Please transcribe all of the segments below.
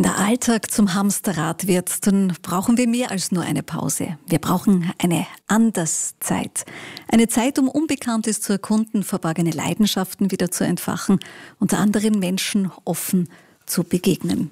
Wenn der Alltag zum Hamsterrad wird, dann brauchen wir mehr als nur eine Pause. Wir brauchen eine Anderszeit. Eine Zeit, um Unbekanntes zu erkunden, verborgene Leidenschaften wieder zu entfachen und anderen Menschen offen zu begegnen.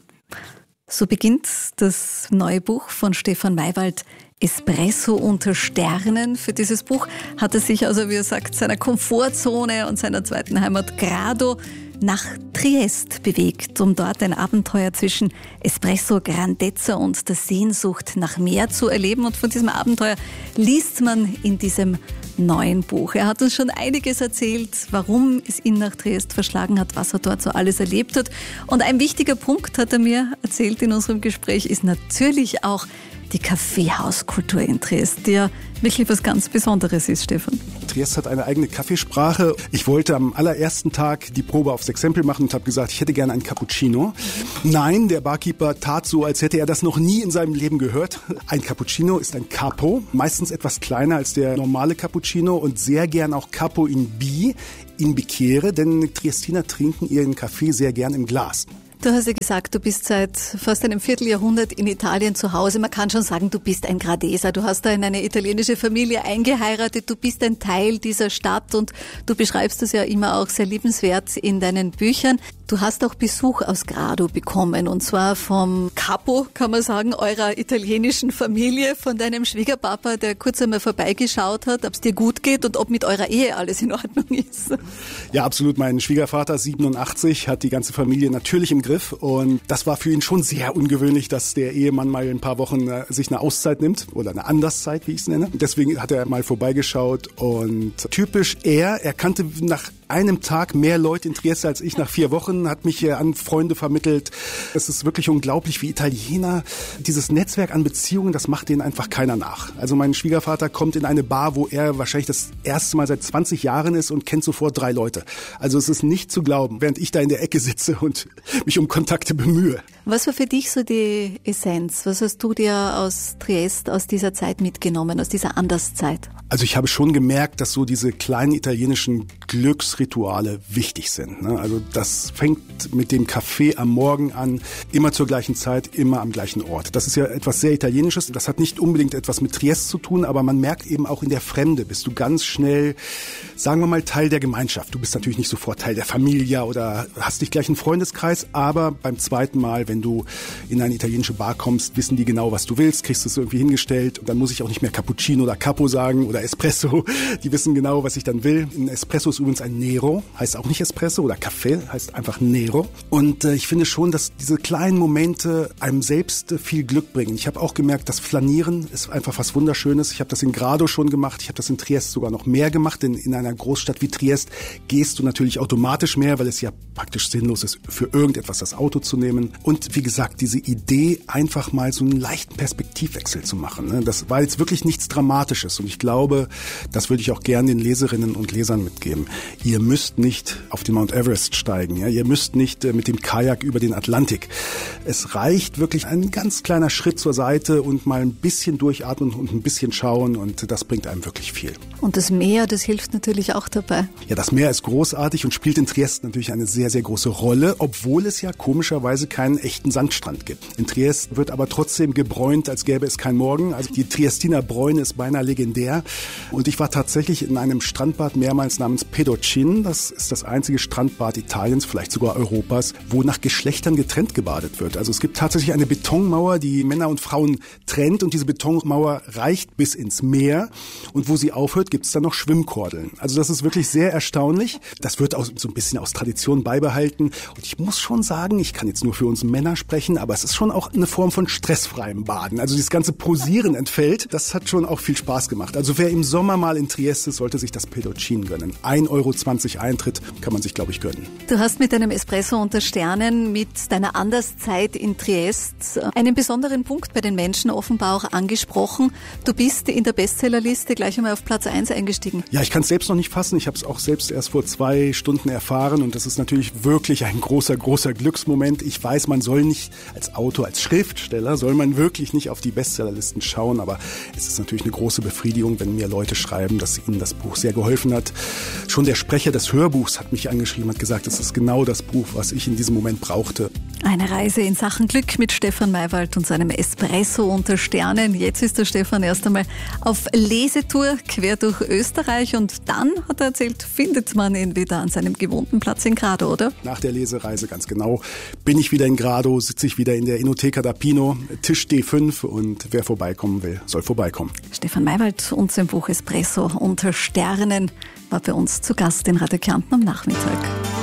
So beginnt das neue Buch von Stefan Maywald, Espresso unter Sternen. Für dieses Buch hat er sich also, wie er sagt, seiner Komfortzone und seiner zweiten Heimat Grado nach Triest bewegt, um dort ein Abenteuer zwischen Espresso, Grandezza und der Sehnsucht nach mehr zu erleben. Und von diesem Abenteuer liest man in diesem neuen Buch. Er hat uns schon einiges erzählt, warum es ihn nach Triest verschlagen hat, was er dort so alles erlebt hat. Und ein wichtiger Punkt, hat er mir erzählt in unserem Gespräch, ist natürlich auch die Kaffeehauskultur in Triest, die ja wirklich was ganz Besonderes ist, Stefan. Triest hat eine eigene Kaffeesprache. Ich wollte am allerersten Tag die Probe aufs Exempel machen und habe gesagt, ich hätte gerne einen Cappuccino. Nein, der Barkeeper tat so, als hätte er das noch nie in seinem Leben gehört. Ein Cappuccino ist ein Capo, meistens etwas kleiner als der normale Cappuccino und sehr gern auch Capo in Bicchiere, denn Triestiner trinken ihren Kaffee sehr gern im Glas. Du hast ja gesagt, du bist seit fast einem Vierteljahrhundert in Italien zu Hause. Man kann schon sagen, du bist ein Gradeser. Du hast da in eine italienische Familie eingeheiratet. Du bist ein Teil dieser Stadt und du beschreibst das ja immer auch sehr liebenswert in deinen Büchern. Du hast auch Besuch aus Grado bekommen und zwar vom Capo, kann man sagen, eurer italienischen Familie, von deinem Schwiegerpapa, der kurz einmal vorbeigeschaut hat, ob es dir gut geht und ob mit eurer Ehe alles in Ordnung ist. Ja, absolut. Mein Schwiegervater, 87, hat die ganze Familie natürlich im Griff und das war für ihn schon sehr ungewöhnlich, dass der Ehemann mal ein paar Wochen sich eine Auszeit nimmt oder eine Anderszeit, wie ich es nenne. Deswegen hat er mal vorbeigeschaut und typisch er kannte nach einem Tag mehr Leute in Triest als ich nach 4 Wochen, hat mich an Freunde vermittelt. Es ist wirklich unglaublich, wie Italiener, dieses Netzwerk an Beziehungen, das macht denen einfach keiner nach. Also mein Schwiegervater kommt in eine Bar, wo er wahrscheinlich das erste Mal seit 20 Jahren ist und kennt sofort 3 Leute. Also es ist nicht zu glauben, während ich da in der Ecke sitze und mich um Kontakte bemühe. Was war für dich so die Essenz? Was hast du dir aus Triest, aus dieser Zeit mitgenommen, aus dieser Anderszeit? Also ich habe schon gemerkt, dass so diese kleinen italienischen Glücksrituale wichtig sind. Also das fängt mit dem Kaffee am Morgen an, immer zur gleichen Zeit, immer am gleichen Ort. Das ist ja etwas sehr Italienisches. Das hat nicht unbedingt etwas mit Triest zu tun, aber man merkt eben auch in der Fremde bist du ganz schnell, sagen wir mal, Teil der Gemeinschaft. Du bist natürlich nicht sofort Teil der Familie oder hast nicht gleich einen Freundeskreis, aber beim zweiten Mal, wenn du in eine italienische Bar kommst, wissen die genau, was du willst, kriegst es irgendwie hingestellt und dann muss ich auch nicht mehr Cappuccino oder Capo sagen oder Espresso. Die wissen genau, was ich dann will. Ein Espresso ist übrigens ein Nero, heißt auch nicht Espresso oder Kaffee, heißt einfach Nero. Und ich finde schon, dass diese kleinen Momente einem selbst viel Glück bringen. Ich habe auch gemerkt, das Flanieren ist einfach was Wunderschönes. Ich habe das in Grado schon gemacht, ich habe das in Triest sogar noch mehr gemacht, denn in einer Großstadt wie Triest gehst du natürlich automatisch mehr, weil es ja praktisch sinnlos ist, für irgendetwas das Auto zu nehmen. Und wie gesagt, diese Idee, einfach mal so einen leichten Perspektivwechsel zu machen. Das war jetzt wirklich nichts Dramatisches und ich glaube, das würde ich auch gerne den Leserinnen und Lesern mitgeben. Ihr müsst nicht auf den Mount Everest steigen. Ja? Ihr müsst nicht mit dem Kajak über den Atlantik. Es reicht wirklich ein ganz kleiner Schritt zur Seite und mal ein bisschen durchatmen und ein bisschen schauen und das bringt einem wirklich viel. Und das Meer, das hilft natürlich auch dabei. Ja, das Meer ist großartig und spielt in Triest natürlich eine sehr, sehr große Rolle, obwohl es ja komischerweise keinen echten Sandstrand gibt. In Triest wird aber trotzdem gebräunt, als gäbe es keinen Morgen. Also die Triestiner Bräune ist beinahe legendär. Und ich war tatsächlich in einem Strandbad mehrmals namens Pedocin. Das ist das einzige Strandbad Italiens, vielleicht sogar Europas, wo nach Geschlechtern getrennt gebadet wird. Also es gibt tatsächlich eine Betonmauer, die Männer und Frauen trennt und diese Betonmauer reicht bis ins Meer. Und wo sie aufhört, gibt es dann noch Schwimmkordeln. Also das ist wirklich sehr erstaunlich. Das wird auch so ein bisschen aus Tradition beibehalten. Und ich muss schon sagen, ich kann jetzt nur für uns Männer sprechen, aber es ist schon auch eine Form von stressfreiem Baden. Also dieses ganze Posieren entfällt. Das hat schon auch viel Spaß gemacht. Also wer im Sommer mal in Triest ist, sollte sich das Pedocin gönnen. 1,20 € Eintritt kann man sich, glaube ich, gönnen. Du hast mit deinem Espresso unter Sternen, mit deiner Anderszeit in Triest einen besonderen Punkt bei den Menschen offenbar auch angesprochen. Du bist in der Bestsellerliste gleich einmal auf Platz 1 eingestiegen. Ja, ich kann es selbst noch nicht fassen. Ich habe es auch selbst erst vor 2 Stunden erfahren und das ist natürlich wirklich ein großer, großer Glücksmoment. Ich weiß, man soll nicht als Autor, als Schriftsteller, soll man wirklich nicht auf die Bestsellerlisten schauen, aber es ist natürlich eine große Befriedigung, wenn mir Leute schreiben, dass ihnen das Buch sehr geholfen hat. Schon der Sprecher des Hörbuchs hat mich angeschrieben, hat gesagt, es ist genau das Buch, was ich in diesem Moment brauchte. Eine Reise in Sachen Glück mit Stefan Maywald und seinem Espresso unter Sternen. Jetzt ist der Stefan erst einmal auf Lesetour quer durch Österreich und dann, hat er erzählt, findet man ihn wieder an seinem gewohnten Platz in Grado, oder? Nach der Lesereise, ganz genau, bin ich wieder in Grado, sitze ich wieder in der Enoteca da Pino, Tisch D5 und wer vorbeikommen will, soll vorbeikommen. Stefan Maywald und sein Buch Espresso unter Sternen war bei uns zu Gast in Radio Kärnten am Nachmittag.